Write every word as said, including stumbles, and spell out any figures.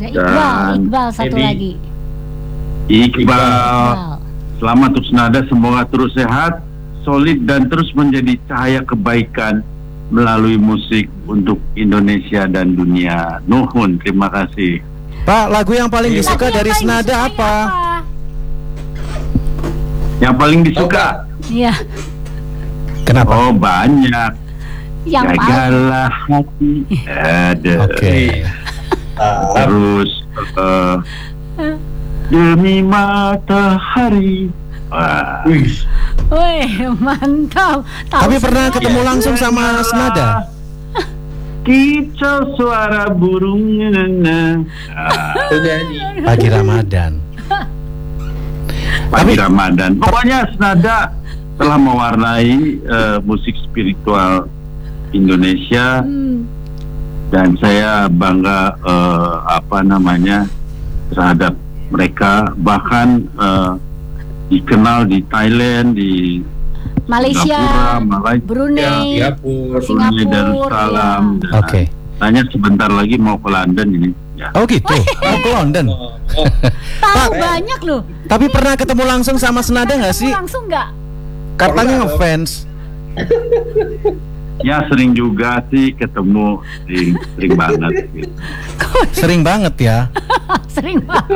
Ada Iqbal, Dan Iqbal satu Edi. lagi. Iqbal. Iqbal. Selamat untuk Senada, semoga terus sehat, solid dan terus menjadi cahaya kebaikan melalui musik untuk Indonesia dan dunia. Nuhun, terima kasih. Pak, lagu yang paling Lagu disuka yang dari paling Senada disukai apa? Yang paling disuka? Iya, Kenapa? Oh banyak. yang paling. Jagalah hati. Ada. Oke. Ah, Terus eh, demi matahari. Wah. wih, Wih, mantap. Tahu Tapi pernah semua. ketemu langsung sama Senada? Kicau suara burung. Nah, itu nyanyi. Pagi Ramadan. pagi Tapi- Ramadan. Pokoknya Senada telah mewarnai eh, musik spiritual Indonesia Hmm. dan saya bangga eh, apa namanya terhadap mereka, bahkan eh, dikenal di Thailand, di Malaysia, Singapura, Malaysia, Brunei, Singapura. Brunei Singapura, Darussalam. ya. Dan Oke. Tanya sebentar lagi mau ke London ini. Ya. Oh gitu. Mau ke London. Oh, oh. Tahu Pak. banyak loh. Tapi pernah ketemu langsung sama Senada nggak Ketemu sih? Langsung nggak? Katanya Pernah. ngefans. Ya sering juga sih ketemu, sering, sering banget. Gitu. Sering banget ya. Sering banget.